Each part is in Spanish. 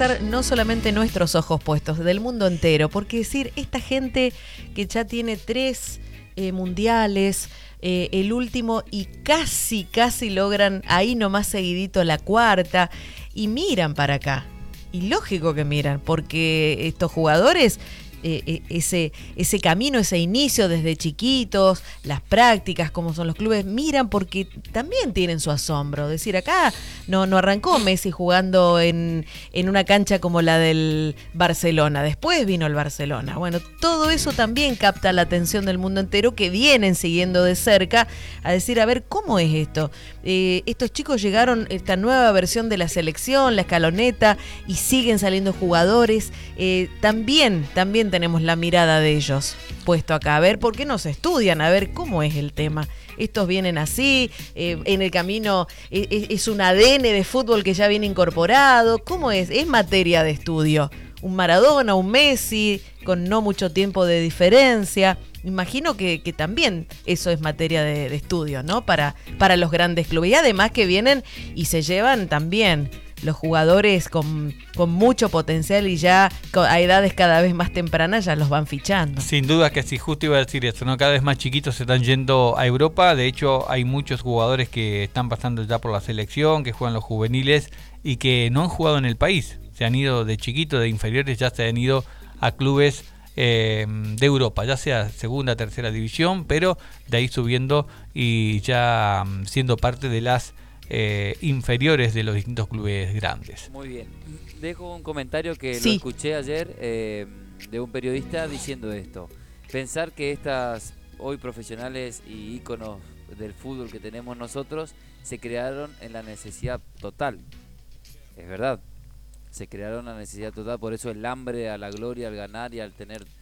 estar no solamente nuestros ojos puestos, del mundo entero, porque decir, esta gente que ya tiene 3 mundiales, el último, y casi logran ahí nomás seguidito la 4ª, y miran para acá. Y lógico que miran, porque estos jugadores, ese camino, ese inicio desde chiquitos, las prácticas, como son los clubes, miran porque también tienen su asombro. Es decir, acá no arrancó Messi jugando en una cancha como la del Barcelona, después vino el Barcelona. Bueno, todo eso también capta la atención del mundo entero, que vienen siguiendo de cerca a decir, a ver, ¿cómo es esto? Estos chicos llegaron, esta nueva versión de la selección, la escaloneta, y siguen saliendo jugadores. También tenemos la mirada de ellos puesto acá, a ver por qué nos estudian, a ver cómo es el tema. Estos vienen así, en el camino es un ADN de fútbol que ya viene incorporado. ¿Cómo es? Es materia de estudio. Un Maradona, un Messi, con no mucho tiempo de diferencia. Imagino que también eso es materia de estudio, ¿no? Para los grandes clubes. Y además que vienen y se llevan también los jugadores con mucho potencial, y ya a edades cada vez más tempranas ya los van fichando. Sin duda que sí, justo iba a decir eso, ¿no? Cada vez más chiquitos se están yendo a Europa. De hecho, hay muchos jugadores que están pasando ya por la selección, que juegan los juveniles y que no han jugado en el país. Se han ido de chiquitos, de inferiores, ya se han ido a clubes de Europa, ya sea segunda, tercera división, pero de ahí subiendo y ya siendo parte de las inferiores de los distintos clubes grandes. Muy bien. Dejo un comentario que Sí. lo escuché ayer de un periodista diciendo esto. Pensar que estas hoy profesionales y íconos del fútbol que tenemos nosotros se crearon en la necesidad total. Es verdad. Se crearon la necesidad total, por eso el hambre a la gloria, al ganar y al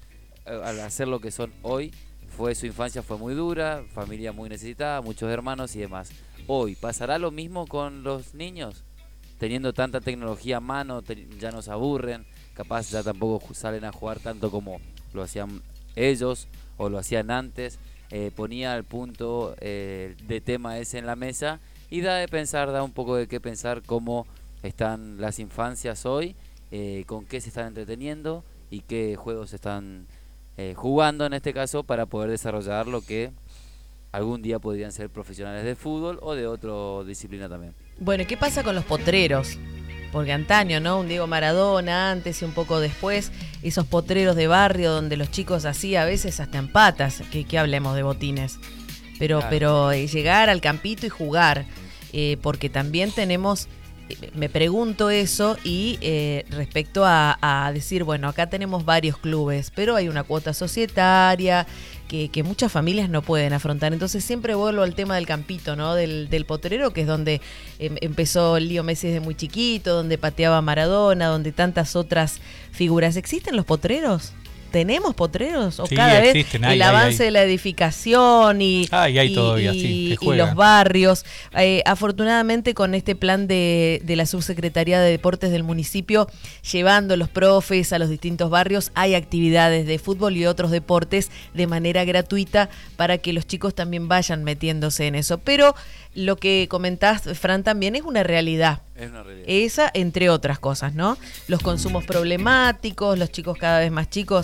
hacer lo que son hoy. Su infancia fue muy dura, familia muy necesitada, muchos hermanos y demás. Hoy, ¿pasará lo mismo con los niños? Teniendo tanta tecnología a mano, ya nos aburren, capaz ya tampoco salen a jugar tanto como lo hacían ellos o lo hacían antes. Ponía el punto de tema ese en la mesa y da un poco de qué pensar cómo están las infancias hoy, con qué se están entreteniendo y qué juegos están jugando en este caso para poder desarrollar lo que algún día podrían ser profesionales de fútbol o de otra disciplina también. Bueno, ¿qué pasa con los potreros? Porque antaño, ¿no? Un Diego Maradona antes y un poco después, esos potreros de barrio donde los chicos así a veces hasta en patas, que hablemos de botines, pero llegar al campito y jugar, porque también tenemos, me pregunto eso, y respecto a decir, bueno, acá tenemos varios clubes, pero hay una cuota societaria que muchas familias no pueden afrontar. Entonces siempre vuelvo al tema del campito, ¿no? Del potrero, que es donde empezó Leo Messi desde muy chiquito, donde pateaba Maradona, donde tantas otras figuras. ¿Existen los potreros? ¿Tenemos potreros? ¿O sí, cada vez el avance de la edificación y los barrios? Afortunadamente, con este plan de la Subsecretaría de Deportes del municipio, llevando los profes a los distintos barrios, hay actividades de fútbol y otros deportes de manera gratuita para que los chicos también vayan metiéndose en eso. Pero lo que comentás, Fran, también es una realidad. Es una realidad. Esa, entre otras cosas, ¿no? Los consumos problemáticos, los chicos cada vez más chicos,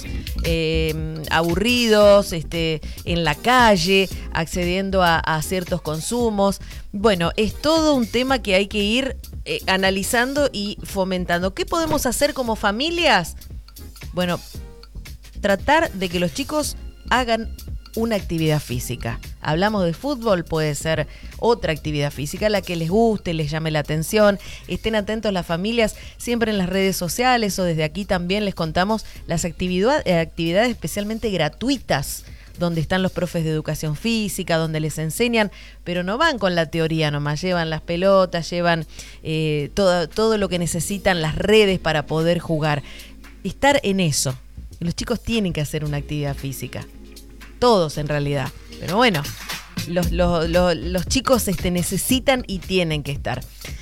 aburridos, en la calle, accediendo a ciertos consumos. Bueno, es todo un tema que hay que ir analizando y fomentando. ¿Qué podemos hacer como familias? Bueno, tratar de que los chicos hagan una actividad física. Hablamos de fútbol, puede ser otra actividad física, la que les guste, les llame la atención. Estén atentos las familias, siempre en las redes sociales o desde aquí también les contamos las actividades especialmente gratuitas, donde están los profes de educación física, donde les enseñan, pero no van con la teoría nomás, llevan las pelotas, llevan todo lo que necesitan, las redes para poder jugar. Estar en eso. Los chicos tienen que hacer una actividad física. Todos en realidad, pero bueno, los chicos necesitan y tienen que estar.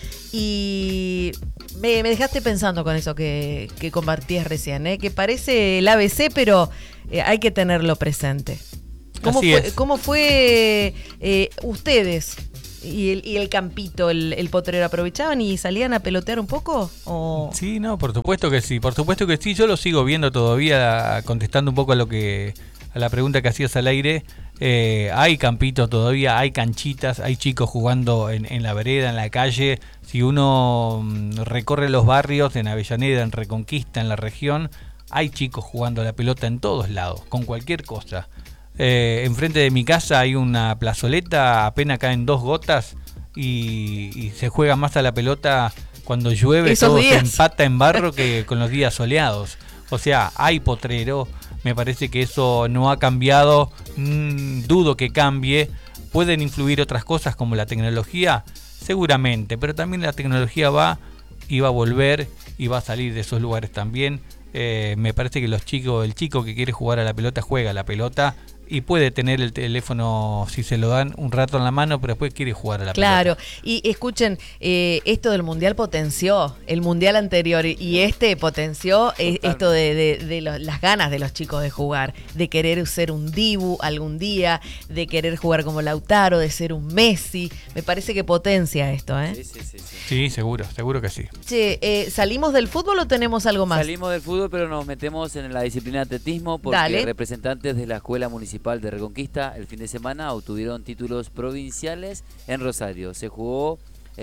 Y me dejaste pensando con eso que compartías recién, que parece el ABC, pero hay que tenerlo presente. ¿Cómo fue ustedes ¿Y el campito, el potrero, aprovechaban y salían a pelotear un poco? ¿O? Sí, no, por supuesto que sí, yo lo sigo viendo todavía, contestando un poco a la pregunta que hacías al aire. Hay campitos todavía, hay canchitas, hay chicos jugando en la vereda, en la calle. Si uno recorre los barrios en Avellaneda, en Reconquista, en la región, hay chicos jugando a la pelota en todos lados, con cualquier cosa. Enfrente de mi casa hay una plazoleta, apenas caen 2 gotas y se juega más a la pelota cuando llueve, todo se empata en barro que con los días soleados. O sea, hay potrero, me parece que eso no ha cambiado, dudo que cambie. ¿Pueden influir otras cosas como la tecnología? Seguramente, pero también la tecnología va y va a volver y va a salir de esos lugares también. Me parece que el chico que quiere jugar a la pelota juega a la pelota y puede tener el teléfono, si se lo dan, un rato en la mano, pero después quiere jugar a la pelota. Claro, y escuchen, esto del Mundial potenció el Mundial anterior y este potenció esto de las ganas de los chicos de jugar, de querer ser un Dibu algún día, de querer jugar como Lautaro, de ser un Messi. Me parece que potencia esto, ¿eh? Sí. Sí, seguro que sí. Che, ¿salimos del fútbol o tenemos algo más? Salimos del fútbol, pero nos metemos en la disciplina de atletismo porque Dale. Representantes de la Escuela Municipal de Reconquista el fin de semana obtuvieron títulos provinciales en Rosario. Se jugó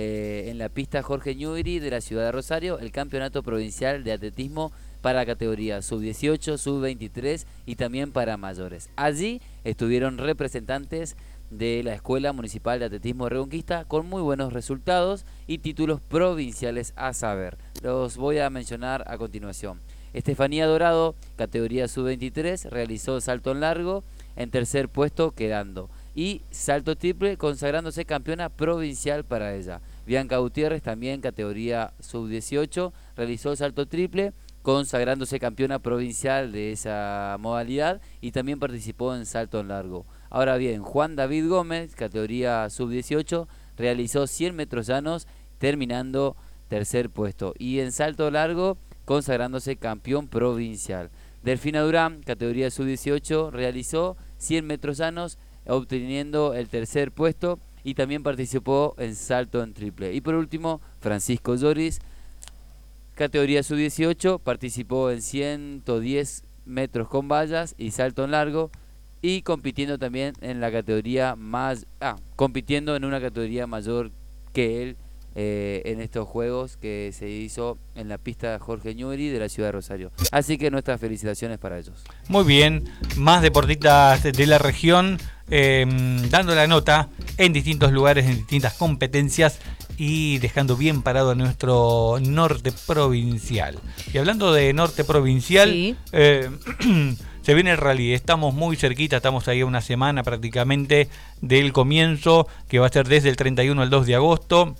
en la pista Jorge Newbery de la ciudad de Rosario el campeonato provincial de atletismo para la categoría sub-18, sub-23 y también para mayores. Allí estuvieron representantes de la Escuela Municipal de Atletismo de Reconquista con muy buenos resultados y títulos provinciales a saber. Los voy a mencionar a continuación. Estefanía Dorado, categoría sub-23, realizó salto en largo en tercer puesto quedando. Y salto triple consagrándose campeona provincial para ella. Bianca Gutiérrez, también categoría sub-18, realizó salto triple consagrándose campeona provincial de esa modalidad y también participó en salto en largo. Ahora bien, Juan David Gómez, categoría sub-18, realizó 100 metros llanos terminando tercer puesto. Y en salto largo consagrándose campeón provincial. Delfina Durán, categoría sub-18, realizó 100 metros llanos obteniendo el tercer puesto y también participó en salto en triple. Y por último, Francisco Lloris, categoría sub-18, participó en 110 metros con vallas y salto en largo y compitiendo también en la categoría compitiendo en una categoría mayor que él en estos juegos que se hizo en la pista Jorge Newbery de la ciudad de Rosario. Así que nuestras felicitaciones para ellos. Muy bien, más deportistas de la región dando la nota en distintos lugares, en distintas competencias y dejando bien parado a nuestro norte provincial. Y hablando de norte provincial, sí. Se viene el rally, estamos muy cerquita, estamos ahí a una semana prácticamente del comienzo, que va a ser desde el 31 al 2 de agosto.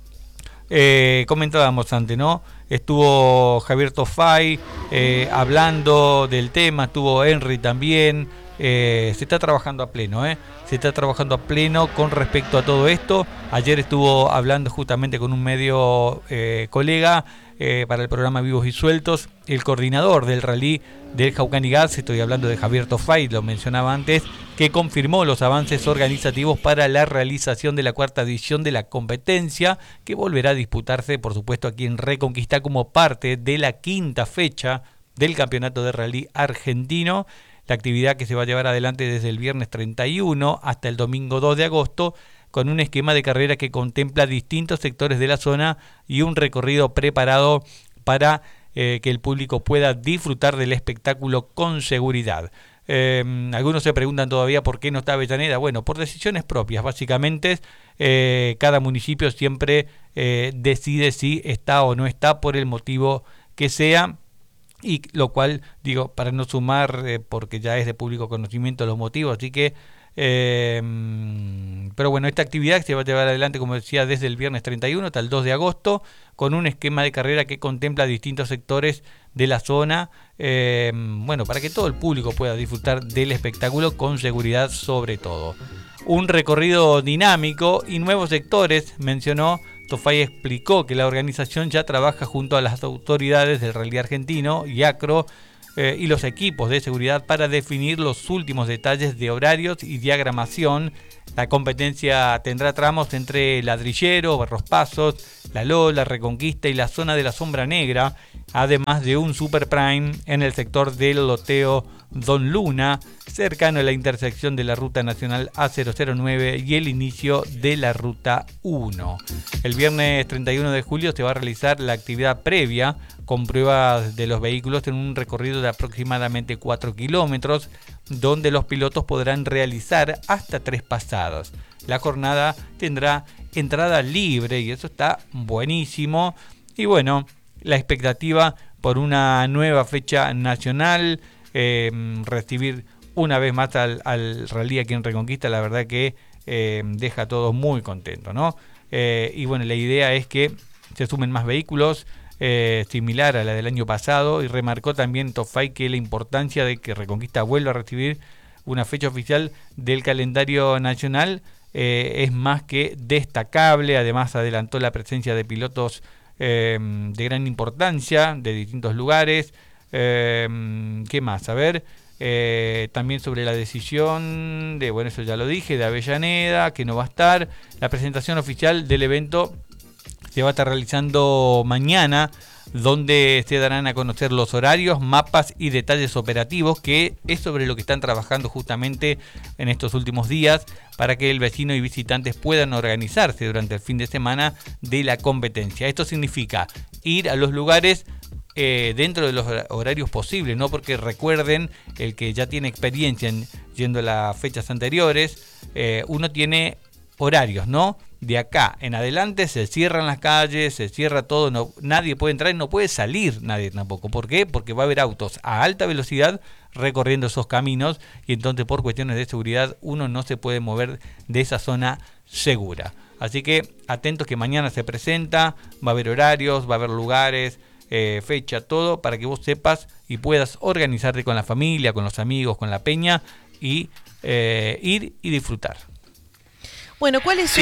Comentábamos antes, ¿no? Estuvo Javier Tofay hablando del tema, estuvo Henry también. Se está trabajando a pleno, se está trabajando a pleno con respecto a todo esto. Ayer estuvo hablando justamente con un medio colega para el programa Vivos y Sueltos, el coordinador del rally del Jaucani Gas, estoy hablando de Javier Tofay, lo mencionaba antes, que confirmó los avances organizativos para la realización de la 4ª edición de la competencia, que volverá a disputarse, por supuesto, aquí en Reconquista como parte de la 5ª fecha del Campeonato de Rally Argentino. La actividad que se va a llevar adelante desde el viernes 31 hasta el domingo 2 de agosto, con un esquema de carrera que contempla distintos sectores de la zona y un recorrido preparado para que el público pueda disfrutar del espectáculo con seguridad. Algunos se preguntan todavía por qué no está Avellaneda. Bueno, por decisiones propias, básicamente. Cada municipio siempre decide si está o no está por el motivo que sea. Y lo cual, digo, para no sumar, porque ya es de público conocimiento los motivos, así que pero bueno, esta actividad se va a llevar adelante, como decía, desde el viernes 31 hasta el 2 de agosto, con un esquema de carrera que contempla distintos sectores de la zona, bueno, para que todo el público pueda disfrutar del espectáculo con seguridad sobre todo. Un recorrido dinámico y nuevos sectores, mencionó. Tofay explicó que la organización ya trabaja junto a las autoridades del rally argentino y ACRO y los equipos de seguridad para definir los últimos detalles de horarios y diagramación. La competencia tendrá tramos entre Ladrillero, Barros Pasos, La Lola, Reconquista y la zona de la Sombra Negra, además de un Super Prime en el sector del loteo Don Luna, cercano a la intersección de la Ruta Nacional A009 y el inicio de la Ruta 1. El viernes 31 de julio se va a realizar la actividad previa con pruebas de los vehículos en un recorrido de aproximadamente 4 kilómetros, donde los pilotos podrán realizar hasta 3 pasadas. La jornada tendrá entrada libre y eso está buenísimo. Y bueno, la expectativa por una nueva fecha nacional, recibir una vez más al rally aquí en Reconquista, la verdad que deja a todos muy contentos, ¿no? Y bueno, la idea es que se sumen más vehículos, similar a la del año pasado, y remarcó también Tofay que la importancia de que Reconquista vuelva a recibir una fecha oficial del calendario nacional es más que destacable. Además adelantó la presencia de pilotos de gran importancia de distintos lugares. ¿Qué más? A ver, también sobre la decisión de, bueno, eso ya lo dije, de Avellaneda, que no va a estar. La presentación oficial del evento se va a estar realizando mañana, donde se darán a conocer los horarios, mapas y detalles operativos, que es sobre lo que están trabajando justamente en estos últimos días, para que el vecino y visitantes puedan organizarse durante el fin de semana de la competencia. Esto significa ir a los lugares dentro de los horarios posibles, ¿no? Porque recuerden, el que ya tiene experiencia yendo a las fechas anteriores, uno tiene horarios, ¿no? De acá en adelante se cierran las calles, se cierra todo, no, nadie puede entrar y no puede salir nadie tampoco. ¿Por qué? Porque va a haber autos a alta velocidad recorriendo esos caminos, y entonces por cuestiones de seguridad uno no se puede mover de esa zona segura. Así que atentos, que mañana se presenta, va a haber horarios, va a haber lugares, fecha, todo, para que vos sepas y puedas organizarte con la familia, con los amigos, con la peña, y ir y disfrutar. Bueno, ¿cuál es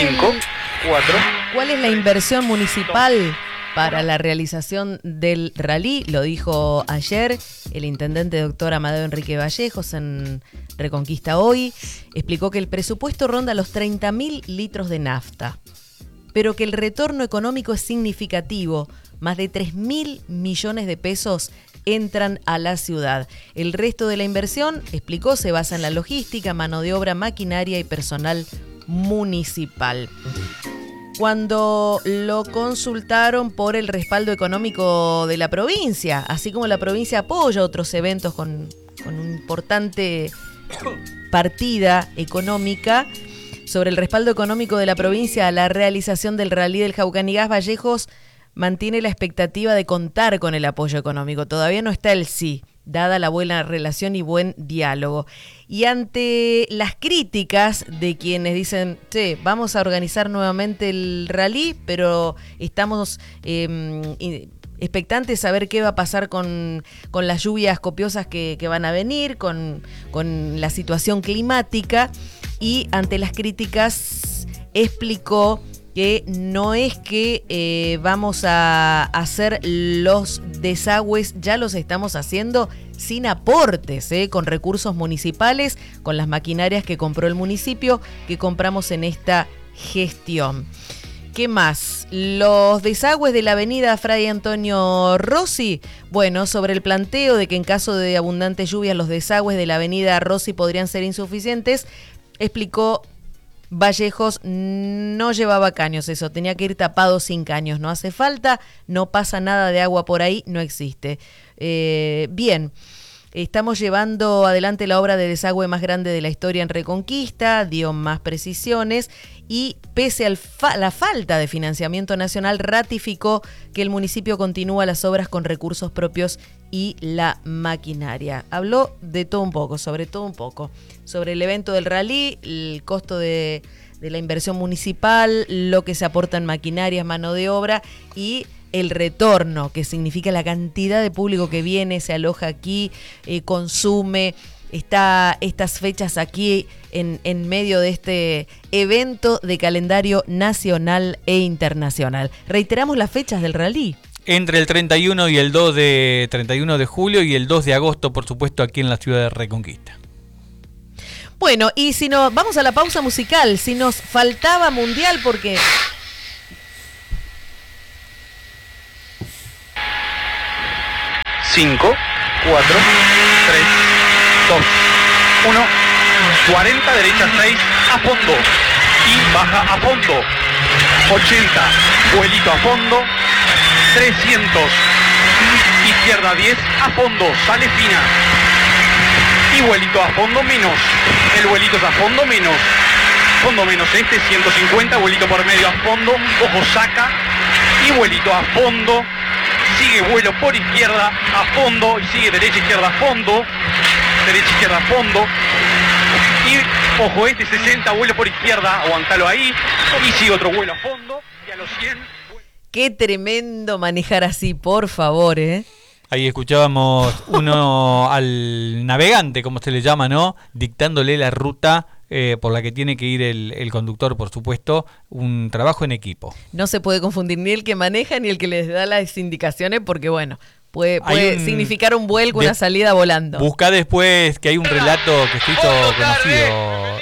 la inversión municipal para la realización del rally? Lo dijo ayer el intendente doctor Amadeo Enrique Vallejos en Reconquista Hoy. Explicó que el presupuesto ronda los 30.000 litros de nafta, pero que el retorno económico es significativo. Más de 3.000 millones de pesos entran a la ciudad. El resto de la inversión, explicó, se basa en la logística, mano de obra, maquinaria y personal municipal. Cuando lo consultaron por el respaldo económico de la provincia, así como la provincia apoya otros eventos con una importante partida económica, sobre el respaldo económico de la provincia a la realización del Rally del Jaucanigás, Vallejos mantiene la expectativa de contar con el apoyo económico. Todavía no está el sí, dada la buena relación y buen diálogo. Y ante las críticas de quienes dicen, sí, vamos a organizar nuevamente el rally, pero estamos expectantes a ver qué va a pasar con las lluvias copiosas que van a venir, con la situación climática, y ante las críticas explicó que no es que vamos a hacer los desagües, ya los estamos haciendo sin aportes, con recursos municipales, con las maquinarias que compró el municipio, que compramos en esta gestión. ¿Qué más? Los desagües de la avenida Fray Antonio Rossi. Bueno, sobre el planteo de que en caso de abundantes lluvias los desagües de la avenida Rossi podrían ser insuficientes, explicó Vallejos, no llevaba caños eso, tenía que ir tapado sin caños, no hace falta, no pasa nada de agua por ahí, no existe. Bien, estamos llevando adelante la obra de desagüe más grande de la historia en Reconquista, dio más precisiones, y pese a la falta de financiamiento nacional, ratificó que el municipio continúa las obras con recursos propios y la maquinaria. Habló de todo un poco, sobre el evento del rally, el costo de la inversión municipal, lo que se aporta en maquinarias, mano de obra, y el retorno, que significa la cantidad de público que viene, se aloja aquí, consume, está estas fechas aquí en medio de este evento de calendario nacional e internacional. Reiteramos las fechas del rally. Entre el 31 y el 31 de julio y el 2 de agosto, por supuesto, aquí en la ciudad de Reconquista. Bueno, y si nos vamos a la pausa musical, si nos faltaba mundial, porque 5, 4, 3, 2, 1, 40, derecha 6, a fondo, y baja a fondo, 80, vuelito a fondo, 300, izquierda 10, a fondo, sale fina, y vuelito a fondo menos, el vuelito es a fondo menos 150, vuelito por medio a fondo, ojo saca, y vuelito a fondo, sigue vuelo por izquierda a fondo, y sigue derecha izquierda a fondo, derecha izquierda a fondo, y ojo 60, vuelo por izquierda, aguantalo ahí, y sigue otro vuelo a fondo, y a los 100... Qué tremendo manejar así, por favor, ¿eh? Ahí escuchábamos uno al navegante, como se le llama, ¿no? Dictándole la ruta por la que tiene que ir el conductor, por supuesto. Un trabajo en equipo. No se puede confundir ni el que maneja ni el que les da las indicaciones, porque bueno, puede significar un vuelco, una salida volando. Busca después, que hay un relato que se hizo conocido,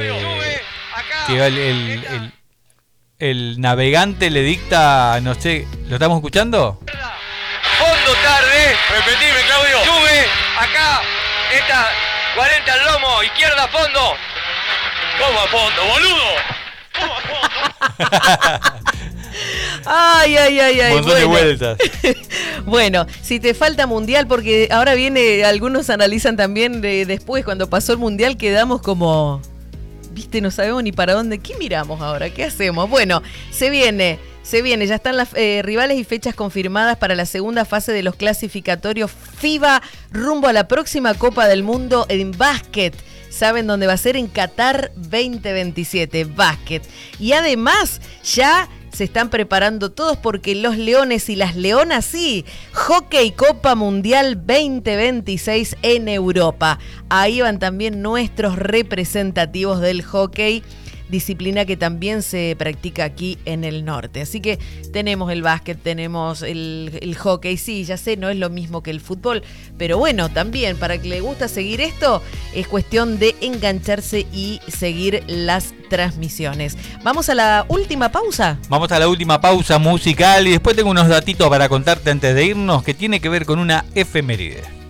que el navegante le dicta, no sé, ¿lo estamos escuchando? Fondo tarde. Repetime, Claudio. Sube, acá, esta, 40 al lomo, izquierda a fondo. ¿Cómo a fondo, boludo? ¿Cómo a fondo? Ay. Un montón de vueltas. Bueno, si te falta mundial, porque ahora viene, algunos analizan también después, cuando pasó el mundial, quedamos como... Viste, no sabemos ni para dónde. ¿Qué miramos ahora? ¿Qué hacemos? Bueno, se viene, ya están las rivales y fechas confirmadas para la segunda fase de los clasificatorios FIBA rumbo a la próxima Copa del Mundo en básquet. Saben dónde va a ser, en Qatar 2027, básquet. Y además ya se están preparando todos porque los leones y las leonas sí, Hockey Copa Mundial 2026 en Europa. Ahí van también nuestros representativos del hockey, disciplina que también se practica aquí en el norte. Así que tenemos el básquet, tenemos el hockey. Sí, ya sé, no es lo mismo que el fútbol, pero bueno, también para que le gusta seguir esto, es cuestión de engancharse y seguir las transmisiones. ¿Vamos a la última pausa? Vamos a la última pausa musical y después tengo unos datitos para contarte antes de irnos que tiene que ver con una efeméride.